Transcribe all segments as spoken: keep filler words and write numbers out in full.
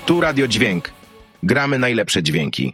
Tu Radio Dźwięk. Gramy najlepsze dźwięki.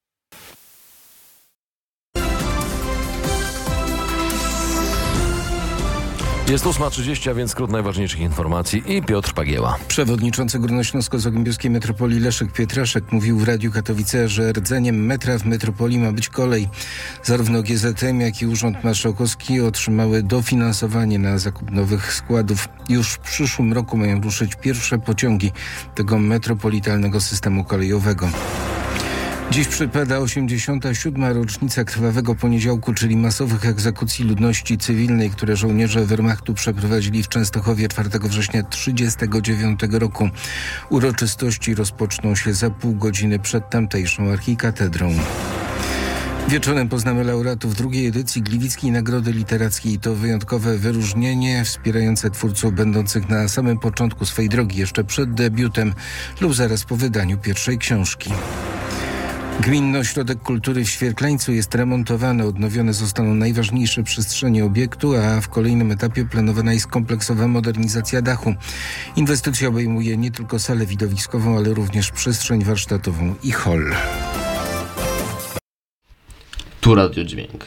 Jest ósma trzydzieści, a więc skrót najważniejszych informacji i Piotr Pagieła. Przewodniczący Górnośląsko-Zagłębiowskiej Metropolii Leszek Pietraszek mówił w Radiu Katowice, że rdzeniem metra w metropolii ma być kolej. Zarówno G Z M, jak i Urząd Marszałkowski otrzymały dofinansowanie na zakup nowych składów. Już w przyszłym roku mają ruszyć pierwsze pociągi tego metropolitalnego systemu kolejowego. Dziś przypada osiemdziesiąta siódma rocznica krwawego poniedziałku, czyli masowych egzekucji ludności cywilnej, które żołnierze Wehrmachtu przeprowadzili w Częstochowie czwartego września tysiąc dziewięćset trzydziestego dziewiątego roku. Uroczystości rozpoczną się za pół godziny przed tamtejszą archikatedrą. Wieczorem poznamy laureatów drugiej edycji Gliwickiej Nagrody Literackiej. To wyjątkowe wyróżnienie wspierające twórców będących na samym początku swej drogi, jeszcze przed debiutem lub zaraz po wydaniu pierwszej książki. Gminny Ośrodek Kultury w Świerklańcu jest remontowany. Odnowione zostaną najważniejsze przestrzenie obiektu, a w kolejnym etapie planowana jest kompleksowa modernizacja dachu. Inwestycja obejmuje nie tylko salę widowiskową, ale również przestrzeń warsztatową i hol. Tu Radio Dźwięk.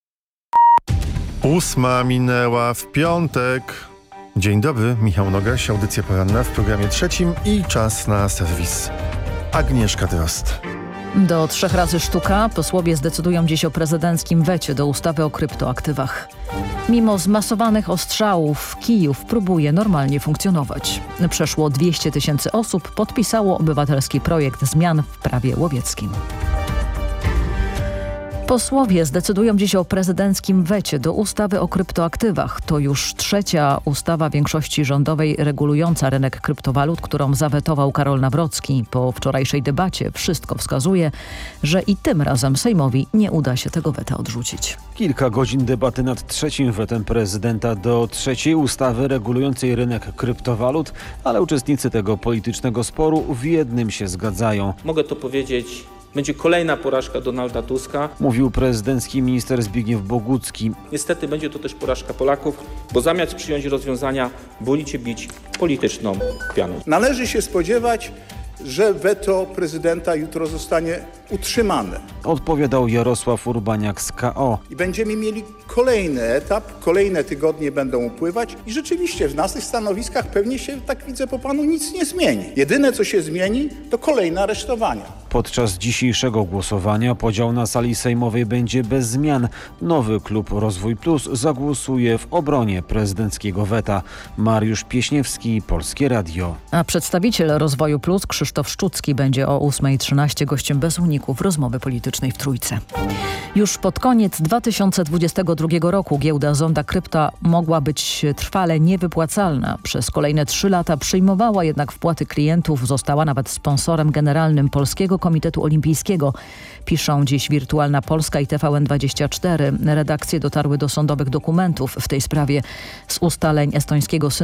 Ósma minęła w piątek. Dzień dobry, Michał Nogaś, audycja poranna w programie trzecim i czas na serwis. Agnieszka Drost. Do trzech razy sztuka posłowie zdecydują dziś o prezydenckim wecie do ustawy o kryptoaktywach. Mimo zmasowanych ostrzałów Kijów próbuje normalnie funkcjonować. Przeszło dwieście tysięcy osób podpisało obywatelski projekt zmian w prawie łowieckim. Posłowie zdecydują dziś o prezydenckim wecie do ustawy o kryptoaktywach. To już trzecia ustawa większości rządowej regulująca rynek kryptowalut, którą zawetował Karol Nawrocki. Po wczorajszej debacie wszystko wskazuje, że i tym razem Sejmowi nie uda się tego weta odrzucić. Kilka godzin debaty nad trzecim wetem prezydenta do trzeciej ustawy regulującej rynek kryptowalut, ale uczestnicy tego politycznego sporu w jednym się zgadzają. Mogę to powiedzieć. Będzie kolejna porażka Donalda Tuska. Mówił prezydencki minister Zbigniew Bogucki. Niestety będzie to też porażka Polaków, bo zamiast przyjąć rozwiązania, wolicie bić polityczną pianą. Należy się spodziewać, że weto prezydenta jutro zostanie utrzymane. Odpowiadał Jarosław Urbaniak z K O. I będziemy mieli kolejny etap, kolejne tygodnie będą upływać i rzeczywiście w naszych stanowiskach pewnie się, tak widzę po panu, nic nie zmieni. Jedyne, co się zmieni, to kolejne aresztowania. Podczas dzisiejszego głosowania podział na sali sejmowej będzie bez zmian. Nowy klub Rozwój Plus zagłosuje w obronie prezydenckiego weta. Mariusz Pieśniewski, Polskie Radio. A przedstawiciel Rozwoju Plus Krzysztof Szczucki będzie o ósma trzynaście gościem bez uników rozmowy politycznej w Trójce. Już pod koniec dwa tysiące dwudziestego drugiego roku giełda Zonda Krypta mogła być trwale niewypłacalna. Przez kolejne trzy lata przyjmowała jednak wpłaty klientów, została nawet sponsorem generalnym Polskiego Komitetu Olimpijskiego. Piszą dziś Wirtualna Polska i T V N dwadzieścia cztery. Redakcje dotarły do sądowych dokumentów w tej sprawie. Z ustaleń estońskiego